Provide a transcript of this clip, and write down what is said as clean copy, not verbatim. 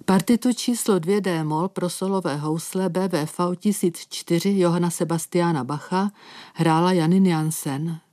Partitu číslo 2 d-moll pro solové housle BWV 1004 Johanna Sebastiana Bacha hrála Janine Jansen.